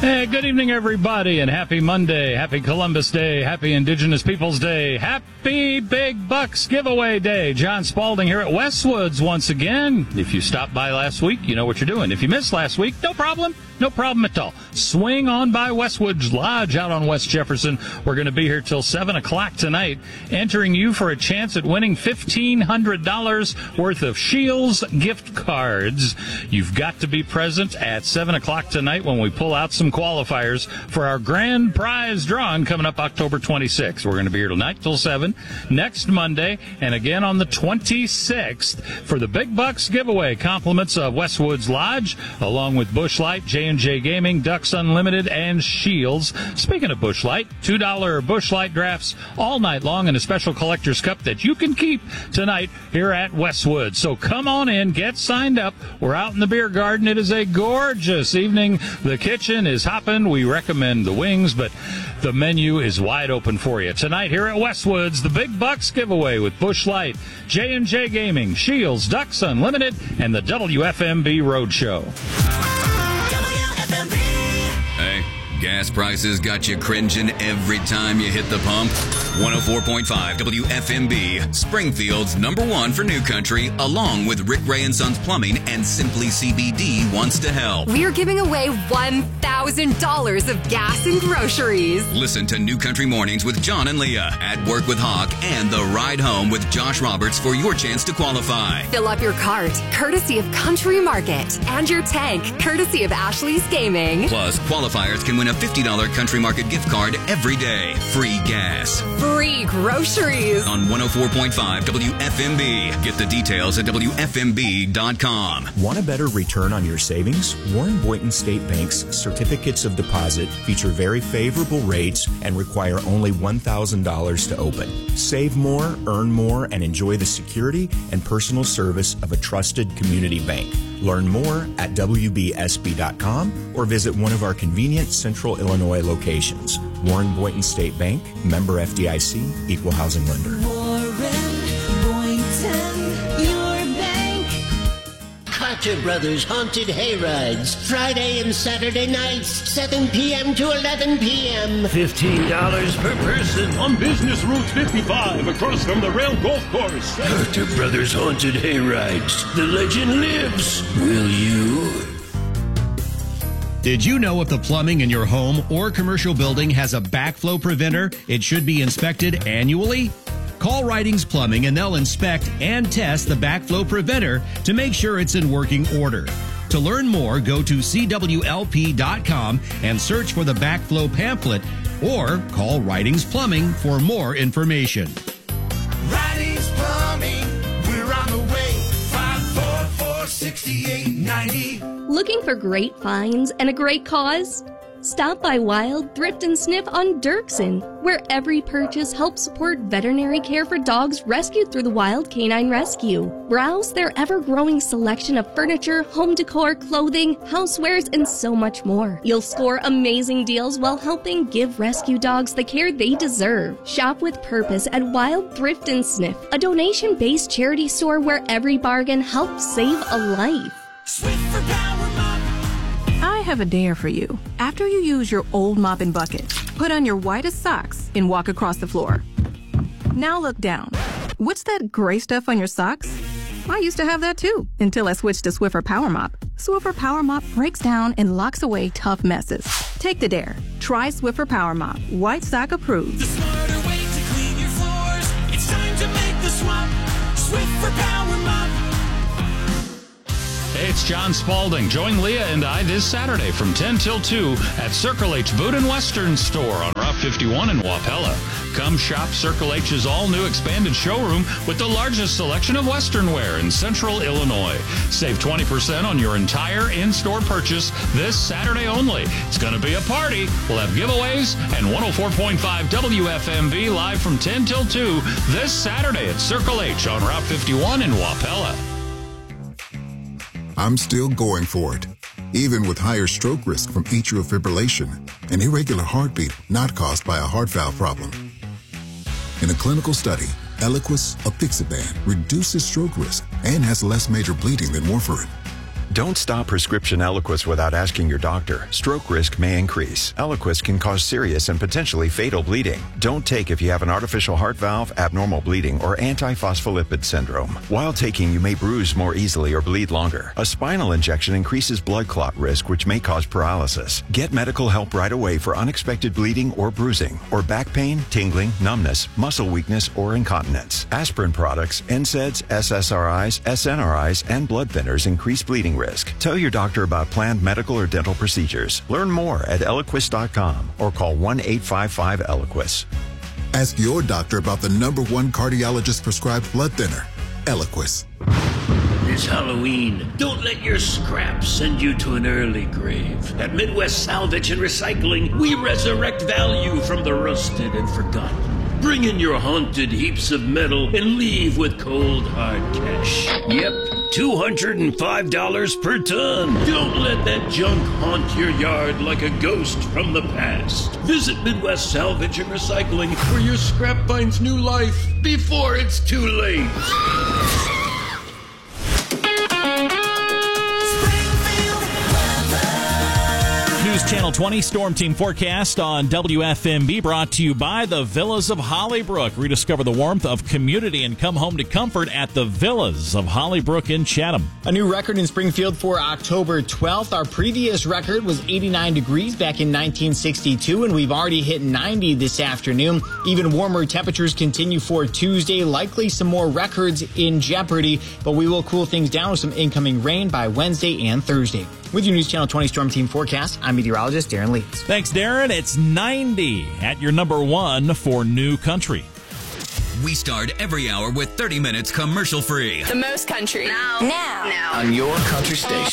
Hey, good evening, everybody, and happy Monday, happy Columbus Day, happy Indigenous Peoples Day, happy Big Bucks Giveaway Day. John Spalding here at Westwoods once again. If you stopped by last week, you know what you're doing. If you missed last week, no problem at all. Swing on by Westwoods Lodge out on West Jefferson. We're going to be here till 7 o'clock tonight, entering you for a chance at winning $1,500 worth of Shields gift cards. You've got to be present at 7 o'clock tonight when we pull out some qualifiers for our grand prize drawing coming up October 26th. We're going to be here tonight till 7, next Monday, and again on the 26th for the Big Bucks giveaway. Compliments of Westwoods Lodge, along with Busch Light, J&J Gaming, Ducks Unlimited, and Shields. Speaking of Busch Light, $2 Busch Light drafts all night long in a special collector's cup that you can keep tonight here at Westwood. So come on in, get signed up. We're out in the beer garden. It is a gorgeous evening. The kitchen is hopping. We recommend the wings, but the menu is wide open for you. Tonight here at Westwoods, the Big Bucks giveaway with Busch Light, J&J Gaming, Shields, Ducks Unlimited, and the WFMB Roadshow. Hey, gas prices got you cringing every time you hit the pump? 104.5 WFMB, Springfield's #1 for New Country, along with Rick Ray and Sons Plumbing and Simply CBD wants to help. We're giving away $1,000 of gas and groceries. Listen to New Country Mornings with John and Leah, At Work with Hawk, and The Ride Home with Josh Roberts for your chance to qualify. Fill up your cart, courtesy of Country Market, and your tank, courtesy of Ashley's Gaming. Plus, qualifiers can win a $50 Country Market gift card every day. Free gas. Free groceries. On 104.5 WFMB. Get the details at WFMB.com. Want a better return on your savings? Warren Boynton State Bank's certificates of deposit feature very favorable rates and require only $1,000 to open. Save more, earn more, and enjoy the security and personal service of a trusted community bank. Learn more at WBSB.com or visit one of our convenient Central Illinois locations. Warren Boynton State Bank, member FDIC, equal housing lender. Warren Boynton, your bank. Carter Brothers Haunted Hayrides, Friday and Saturday nights, 7 p.m. to 11 p.m. $15 per person on Business Route 55 across from the Rail Golf Course. Carter Brothers Haunted Hayrides. The legend lives. Will you? Did you know if the plumbing in your home or commercial building has a backflow preventer, it should be inspected annually? Call Ridings Plumbing and they'll inspect and test the backflow preventer to make sure it's in working order. To learn more, go to CWLP.com and search for the backflow pamphlet or call Ridings Plumbing for more information. Ridings Plumbing, we're on the way. 544-6890. Looking for great finds and a great cause? Stop by Wild Thrift and Sniff on Dirksen, where every purchase helps support veterinary care for dogs rescued through the Wild Canine Rescue. Browse their ever-growing selection of furniture, home decor, clothing, housewares, and so much more. You'll score amazing deals while helping give rescue dogs the care they deserve. Shop with purpose at Wild Thrift and Sniff, a donation-based charity store where every bargain helps save a life. Swiffer Power Mop. I have a dare for you. After you use your old mop and bucket, put on your whitest socks and walk across the floor. Now look down. What's that gray stuff on your socks? I used to have that too, until I switched to Swiffer Power Mop. Swiffer Power Mop breaks down and locks away tough messes. Take the dare. Try Swiffer Power Mop. White sock approved. The smarter way to clean your floors. It's time to make the swap. Swiffer Power Mop. Hey, it's John Spalding. Join Leah and I this Saturday from 10 till 2 at Circle H Boot and Western Store on Route 51 in Wapella. Come shop Circle H's all-new expanded showroom with the largest selection of Western wear in Central Illinois. Save 20% on your entire in-store purchase this Saturday only. It's going to be a party. We'll have giveaways and 104.5 WFMB live from 10 till 2 this Saturday at Circle H on Route 51 in Wapella. I'm still going for it, even with higher stroke risk from atrial fibrillation, an irregular heartbeat not caused by a heart valve problem. In a clinical study, Eliquis apixaban reduces stroke risk and has less major bleeding than warfarin. Don't stop prescription Eliquis without asking your doctor. Stroke risk may increase. Eliquis can cause serious and potentially fatal bleeding. Don't take if you have an artificial heart valve, abnormal bleeding, or antiphospholipid syndrome. While taking, you may bruise more easily or bleed longer. A spinal injection increases blood clot risk, which may cause paralysis. Get medical help right away for unexpected bleeding or bruising, or back pain, tingling, numbness, muscle weakness, or incontinence. Aspirin products, NSAIDs, SSRIs, SNRIs, and blood thinners increase bleeding risk. Tell your doctor about planned medical or dental procedures. Learn more at Eliquis.com or call 1-855-ELIQUIS. Ask your doctor about the #1 cardiologist prescribed blood thinner, Eliquis. This Halloween, don't let your scraps send you to an early grave. At Midwest Salvage and Recycling, we resurrect value from the rusted and forgotten. Bring in your haunted heaps of metal and leave with cold, hard cash. Yep, $205 per ton. Don't let that junk haunt your yard like a ghost from the past. Visit Midwest Salvage and Recycling, where your scrap finds new life before it's too late. News Channel 20 Storm Team Forecast on WFMB, brought to you by the Villas of Hollybrook. Rediscover the warmth of community and come home to comfort at the Villas of Hollybrook in Chatham. A new record in Springfield for October 12th. Our previous record was 89 degrees back in 1962, and we've already hit 90 this afternoon. Even warmer temperatures continue for Tuesday. Likely some more records in jeopardy, but we will cool things down with some incoming rain by Wednesday and Thursday. With your News Channel 20 Storm Team Forecast, I'm meteorologist Darren Leeds. Thanks, Darren. It's 90 at your #1 for New Country. We start every hour with 30 minutes commercial free. The most country. Now. On your country station.